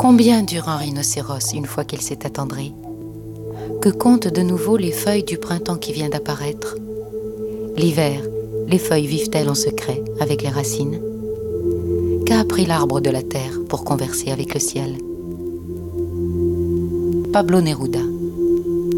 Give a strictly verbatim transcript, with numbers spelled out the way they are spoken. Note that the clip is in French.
Combien dure un rhinocéros une fois qu'il s'est attendri? Que comptent de nouveau les feuilles du printemps qui vient d'apparaître? L'hiver, les feuilles vivent-elles en secret avec les racines? Qu'a appris l'arbre de la terre pour converser avec le ciel? Pablo Neruda.